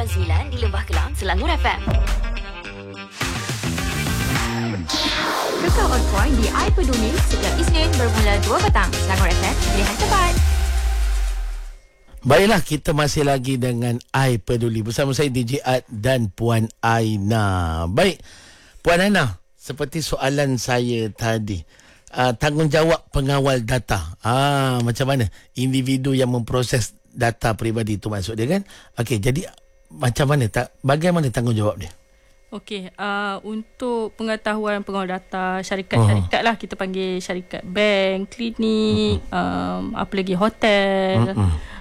di Lembah Kelang, Selangor FM. Kekal on point di iPeduli setiap Isnin bermula 2 petang. Selangor FM, pilihan tepat. Baiklah, kita masih lagi dengan I Peduli bersama saya DJ Ad dan Puan Aina. Baik, Puan Aina, seperti soalan saya tadi, tanggungjawab pengawal data. Macam mana individu yang memproses data peribadi itu maksud dia kan? Okey, jadi macam mana bagaimana tanggungjawab dia? Okey, untuk pengetahuan pengawal data syarikat-syarikat lah, kita panggil syarikat bank, klinik, apa lagi, hotel,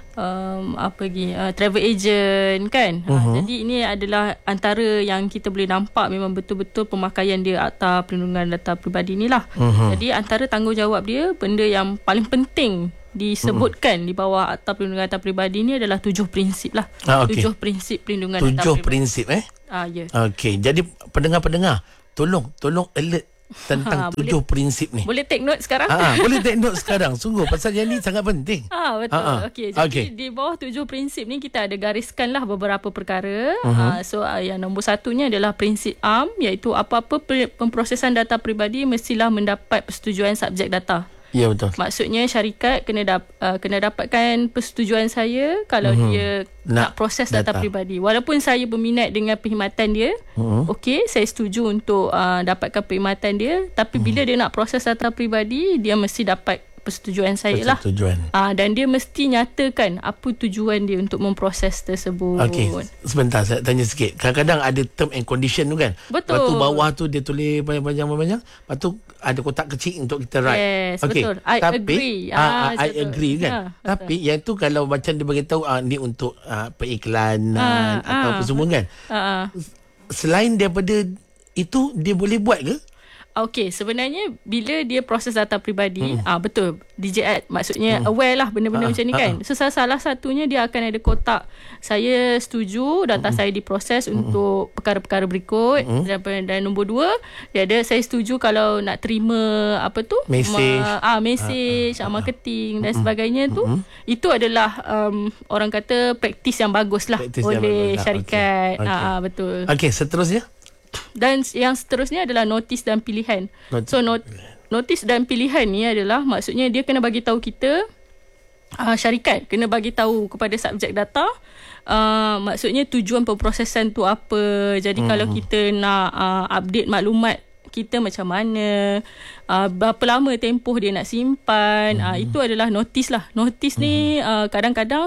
apa lagi, travel agent kan. Jadi ini adalah antara yang kita boleh nampak memang betul-betul pemakaian dia Akta Perlindungan Data Peribadi ni lah. Jadi antara tanggungjawab dia, benda yang paling penting disebutkan di bawah Akta Perlindungan Data Peribadi ni adalah 7 prinsip lah. 7 prinsip perlindungan data peribadi. 7 prinsip Ya. Okey, jadi pendengar-pendengar, tolong alert tentang 7 prinsip ni. Boleh take note sekarang? Boleh take note sekarang. Sungguh pasal yang ni sangat penting. Betul. Okey, jadi di bawah 7 prinsip ni kita ada gariskanlah beberapa perkara. So yang nombor satunya adalah prinsip ARM, iaitu apa-apa pemprosesan data peribadi mestilah mendapat persetujuan subjek data. Ya, betul. Maksudnya syarikat kena dapatkan persetujuan saya kalau dia nak proses data peribadi. Walaupun saya berminat dengan perkhidmatan dia, okey, saya setuju untuk dapatkan perkhidmatan dia, tapi bila dia nak proses data peribadi, dia mesti dapat persetujuan saya lah. Dan dia mesti nyatakan apa tujuan dia untuk memproses tersebut. Okey, sebentar saya tanya sikit. Kadang-kadang ada term and condition tu kan. Betul. Lepas tu bawah tu dia tulis panjang-panjang. Lepas tu ada kotak kecil untuk kita write. Yes, betul. I agree. I agree kan. Tapi yang tu kalau macam dia beritahu ni untuk periklanan atau apa semua kan. Selain daripada itu, dia boleh buat ke? Okey, sebenarnya bila dia proses data peribadi, betul, DJ Ad maksudnya aware lah benda-benda macam ni kan. So salah satunya dia akan ada kotak, saya setuju data saya diproses untuk perkara-perkara berikut, dan nombor 2 dia ada, saya setuju kalau nak terima apa tu, message, marketing dan sebagainya tu. Itu adalah orang kata praktis yang bagus lah oleh syarikat. Betul. Okey, seterusnya. Dan yang seterusnya adalah notis dan pilihan. So notis dan pilihan ni adalah maksudnya dia kena bagi tahu kita, syarikat kena bagi tahu kepada subjek data, maksudnya tujuan pemprosesan tu apa. Jadi kalau kita nak update maklumat kita macam mana, berapa lama tempoh dia nak simpan, itu adalah notis lah. Notis ni kadang-kadang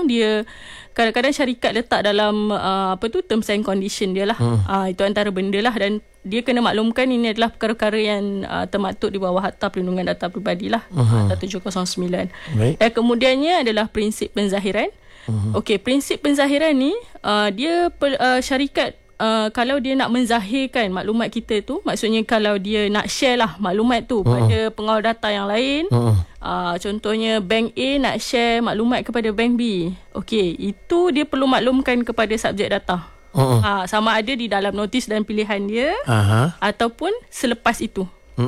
syarikat letak dalam terms and condition dia lah. Itu antara benda lah, dan dia kena maklumkan ini adalah perkara-perkara yang termaktub di bawah Akta Perlindungan Data Peribadi lah, Akta 709. Dan kemudiannya adalah prinsip penzahiran. Okey, prinsip penzahiran ni dia syarikat kalau dia nak menzahirkan maklumat kita tu, maksudnya kalau dia nak share lah maklumat tu pada pengawal data yang lain, contohnya bank A nak share maklumat kepada bank B, okey, itu dia perlu maklumkan kepada subjek data. Sama ada di dalam notis dan pilihan dia ataupun selepas itu.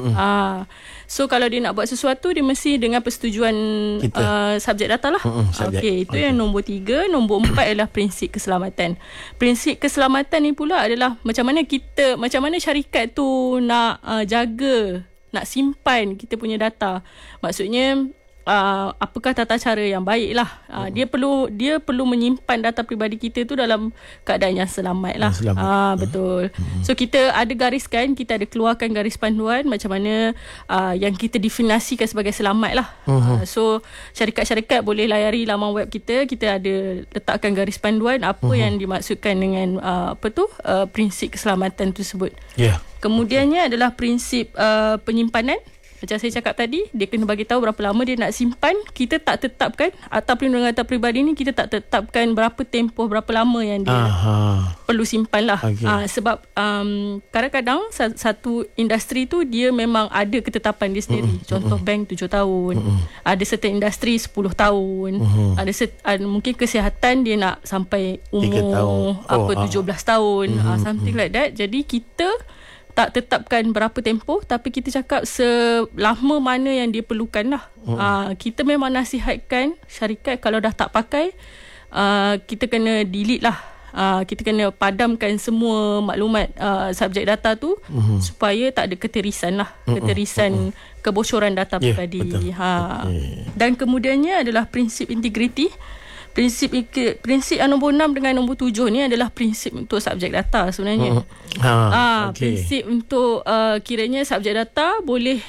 So kalau dia nak buat sesuatu, dia mesti dengan persetujuan subjek data lah. Okey, itu yang nombor 3. Nombor 4 adalah prinsip keselamatan. Prinsip keselamatan ni pula adalah macam mana syarikat tu nak jaga, nak simpan kita punya data. Maksudnya apakah tata cara yang baik lah. Dia perlu menyimpan data peribadi kita tu dalam keadaan yang selamat lah. Betul. So kita ada gariskan, kita ada keluarkan garis panduan macam mana yang kita definisikan sebagai selamat lah. So syarikat-syarikat boleh layari laman web kita ada letakkan garis panduan apa yang dimaksudkan dengan prinsip keselamatan tersebut. Kemudiannya adalah prinsip penyimpanan. Macam saya cakap tadi, dia kena bagi tahu berapa lama dia nak simpan. Kita tak tetapkan, Akta Perlindungan Data Peribadi ni kita tak tetapkan berapa tempoh, berapa lama yang dia perlu simpan lah. Sebab kadang-kadang satu industri tu dia memang ada ketetapan dia sendiri. Contoh bank 7 tahun, ada certain industri 10 tahun, ada mungkin kesihatan dia nak sampai umur 17 tahun, something like that. Jadi kita tak tetapkan berapa tempoh, tapi kita cakap selama mana yang dia perlukan lah. Kita memang nasihatkan syarikat kalau dah tak pakai, kita kena delete lah kita kena padamkan semua maklumat subjek data tu supaya tak ada keterisan lah, keterisan kebocoran data peribadi. Dan kemudiannya adalah prinsip integriti. Prinsip nombor 6 dengan nombor 7 ni adalah prinsip untuk subjek data sebenarnya. Prinsip untuk kiranya subjek data boleh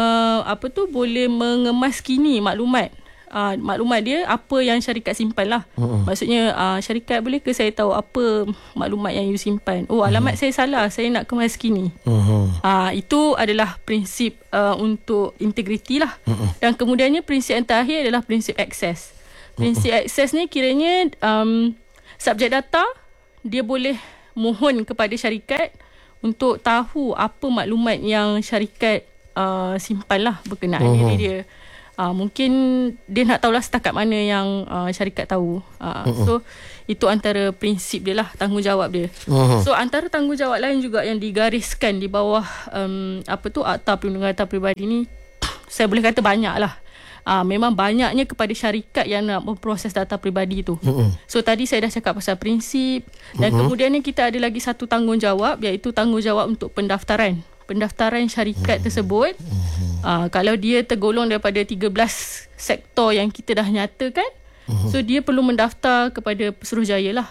boleh mengemaskini maklumat. Maklumat dia apa yang syarikat simpan lah. Maksudnya syarikat, boleh ke saya tahu apa maklumat yang you simpan? Alamat saya salah, saya nak kemaskini. Itu adalah prinsip untuk integriti lah. Dan kemudiannya prinsip yang terakhir adalah prinsip akses. Prinsip akses ni kiranya subjek data dia boleh mohon kepada syarikat untuk tahu apa maklumat yang syarikat simpan lah berkenaan diri dia. Mungkin dia nak tahulah setakat mana yang syarikat tahu. So itu antara prinsip dia lah, tanggungjawab dia. So antara tanggungjawab lain juga yang digariskan di bawah Akta Perlindungan Data Peribadi ni, saya boleh kata banyak lah. Memang banyaknya kepada syarikat yang nak memproses data peribadi tu. So tadi saya dah cakap pasal prinsip. Dan kemudian ni kita ada lagi satu tanggungjawab, iaitu tanggungjawab untuk pendaftaran syarikat tersebut. Kalau dia tergolong daripada 13 sektor yang kita dah nyatakan, so dia perlu mendaftar kepada Pesuruhjaya lah.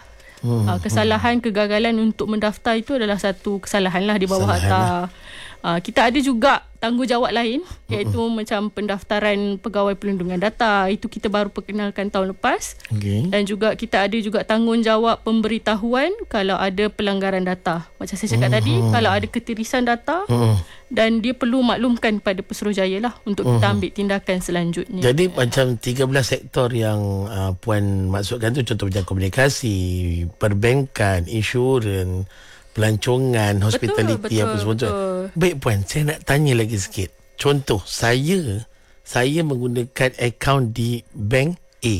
Kegagalan untuk mendaftar itu adalah satu kesalahan lah di bawah Akta. Kita ada juga tanggungjawab lain, iaitu macam pendaftaran pegawai pelindungan data. Itu kita baru perkenalkan tahun lepas. Dan juga kita ada juga tanggungjawab pemberitahuan kalau ada pelanggaran data. Macam saya cakap tadi, kalau ada ketirisan data, dan dia perlu maklumkan pada Pesuruhjaya lah untuk kita ambil tindakan selanjutnya. Jadi macam 13 sektor yang Puan maksudkan tu, contoh macam komunikasi, perbankan, insurans, pelancongan, hospitality, apa semua tu. Baik Puan, saya nak tanya lagi sikit. Contoh, saya menggunakan akaun di bank A.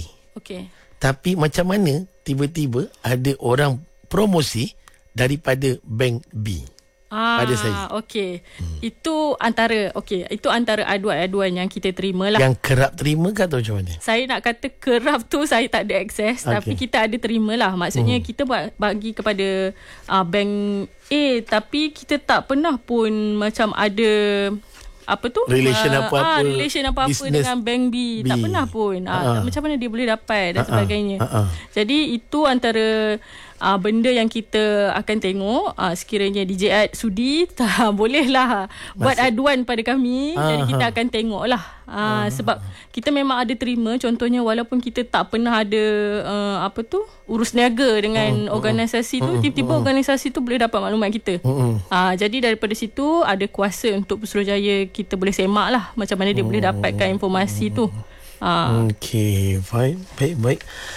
Tapi macam mana tiba-tiba ada orang promosi daripada bank B pada saya? Itu antara aduan-aduan yang kita terima lah. Yang kerap terima ke atau macam mana? Saya nak kata kerap tu saya tak ada akses, tapi kita ada terima lah. Maksudnya kita bagi kepada bank A, tapi kita tak pernah pun macam ada relation apa-apa dengan bank B. Tak pernah pun. Macam mana dia boleh dapat dan sebagainya. Jadi itu antara benda yang kita akan tengok. Sekiranya DJI sudi, bolehlah buat aduan pada kami. Jadi kita akan tengok lah. Sebab kita memang ada terima. Contohnya walaupun kita tak pernah ada urus niaga dengan organisasi tu, tiba-tiba organisasi tu boleh dapat maklumat kita. Jadi daripada situ ada kuasa untuk Pesuruhjaya kita boleh semak lah macam mana dia boleh dapatkan informasi tu. Fine. Baik.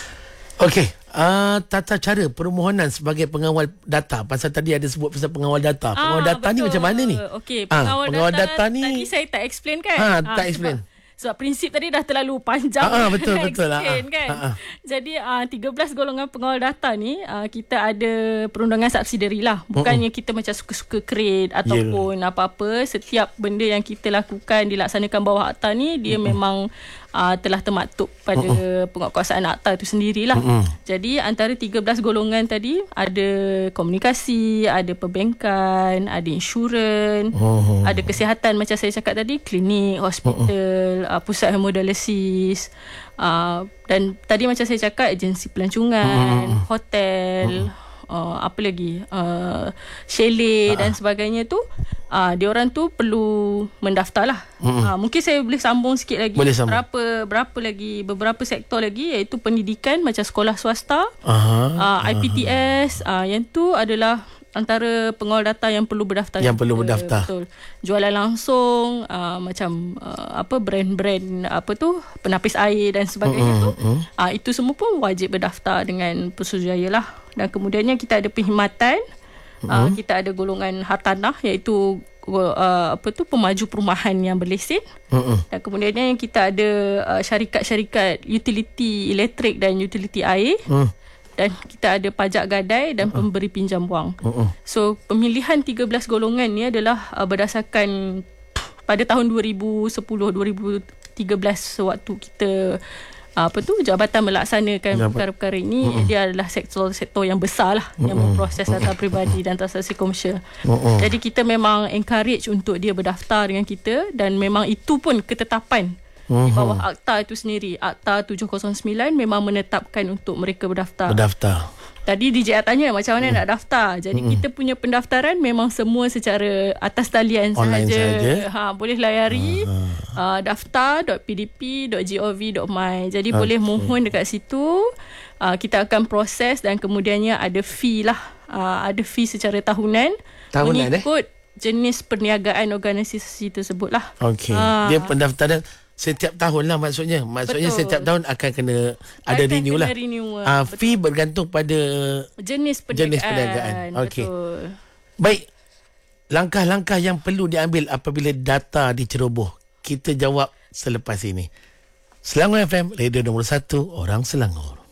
Tata cara permohonan sebagai pengawal data. Pasal tadi ada sebut pasal pengawal data. Pengawal data ni macam mana ni? Pengawal data ni tadi saya tak explain kan? Tak explain. Sebab prinsip tadi dah terlalu panjang. Betul kan? Jadi 13 golongan pengawal data ni kita ada perundangan subsidiary lah. Bukannya kita macam suka-suka create ataupun apa-apa. Setiap benda yang kita lakukan dilaksanakan bawah akta ni, dia memang telah termaktub pada penguatkuasaan akta itu sendirilah. Jadi antara 13 golongan tadi ada komunikasi, ada perbankan, ada insurans, ada kesihatan macam saya cakap tadi, klinik, hospital, pusat hemodialisis, dan tadi macam saya cakap agensi pelancongan, hotel, apa lagi, chalet dan sebagainya tu. Diorang tu perlu mendaftar lah. Mungkin saya boleh sambung sikit lagi. Beberapa sektor lagi, iaitu pendidikan macam sekolah swasta, IPTS, yang tu adalah antara pengawal data yang perlu berdaftar. Betul. Jualan langsung, macam brand-brand penapis air dan sebagainya tu. Itu semua pun wajib berdaftar dengan Pesuruhjaya lah. Dan kemudiannya kita ada perkhidmatan. Kita ada golongan hartanah, iaitu pemaju perumahan yang berlesen. Dan kemudiannya kita ada syarikat-syarikat utility elektrik dan utility air. Dan kita ada pajak gadai dan pemberi pinjam wang. So pemilihan 13 golongan ni adalah berdasarkan pada tahun 2010-2013 waktu kita jabatan melaksanakan perkara-perkara ini, dia adalah sektor yang besar lah, yang memproses data peribadi dan transaksi komersial. Jadi kita memang encourage untuk dia berdaftar dengan kita, dan memang itu pun ketetapan di bawah akta itu sendiri. Akta 709 memang menetapkan untuk mereka berdaftar. Tadi DJ tanya macam mana nak daftar. Jadi kita punya pendaftaran memang semua secara atas talian sahaja. Boleh layari daftar.pdp.gov.my. Jadi boleh mohon dekat situ. Kita akan proses dan kemudiannya ada fee lah. Ada fee secara tahunan mengikut jenis perniagaan organisasi tersebut lah. Okey. Dia pendaftaran setiap tahun lah maksudnya. Maksudnya betul. Setiap tahun akan kena ada renew lah. Fee bergantung pada jenis perniagaan. Okey. Baik. Langkah-langkah yang perlu diambil apabila data diceroboh. Kita jawab selepas ini. Selangor FM, radio nombor 1, orang Selangor.